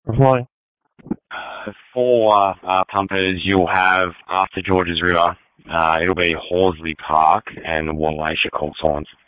Hi. For pumpers, you'll have after Georges River, it'll be Horsley Park and Wallacia Coal Signs.